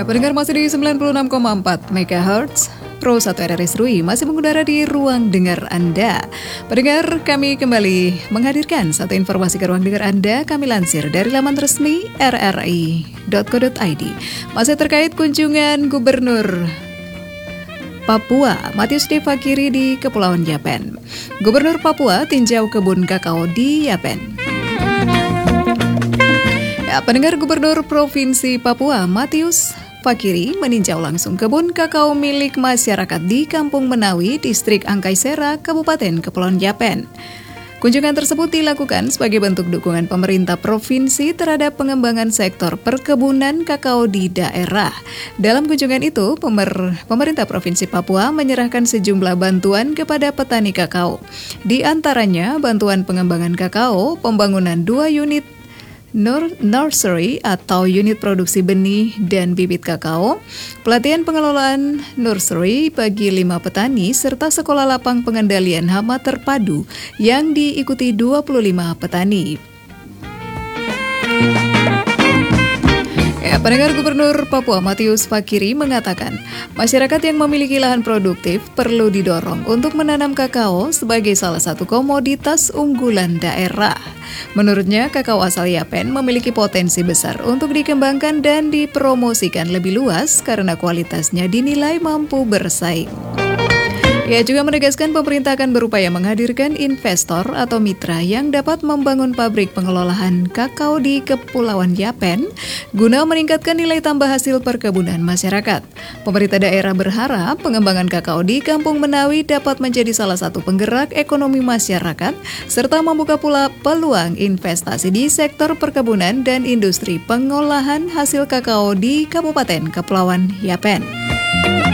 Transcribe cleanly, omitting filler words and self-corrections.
Pendengar masih di 96,4 MHz. Pro 1 RRI Serui masih mengudara di ruang dengar Anda. Pendengar, kami kembali menghadirkan satu informasi ke ruang dengar Anda. Kami lansir dari laman resmi rri.co.id. Masih terkait kunjungan Gubernur Papua Matius D. Fakiri di Kepulauan Yapen. Gubernur Papua tinjau kebun kakao di Yapen. Pendengar, Gubernur Provinsi Papua Matius Fakiri meninjau langsung kebun kakao milik masyarakat di Kampung Menawi, Distrik Angkaisera, Kabupaten Kepulauan Yapen. Kunjungan tersebut dilakukan sebagai bentuk dukungan pemerintah provinsi terhadap pengembangan sektor perkebunan kakao di daerah. Dalam kunjungan itu, pemerintah Provinsi Papua menyerahkan sejumlah bantuan kepada petani kakao. Di antaranya, bantuan pengembangan kakao, pembangunan 2 unit nursery atau unit produksi benih dan bibit kakao, pelatihan pengelolaan nursery bagi 5 petani, serta sekolah lapang pengendalian hama terpadu yang diikuti 25 petani. Pendengar, Gubernur Papua Matius Fakiri mengatakan, masyarakat yang memiliki lahan produktif perlu didorong untuk menanam kakao sebagai salah satu komoditas unggulan daerah. Menurutnya, kakao asal Yapen memiliki potensi besar untuk dikembangkan dan dipromosikan lebih luas karena kualitasnya dinilai mampu bersaing. Ia juga menegaskan pemerintah akan berupaya menghadirkan investor atau mitra yang dapat membangun pabrik pengelolaan kakao di Kepulauan Yapen guna meningkatkan nilai tambah hasil perkebunan masyarakat. Pemerintah daerah berharap pengembangan kakao di Kampung Menawi dapat menjadi salah satu penggerak ekonomi masyarakat serta membuka pula peluang investasi di sektor perkebunan dan industri pengolahan hasil kakao di Kabupaten Kepulauan Yapen.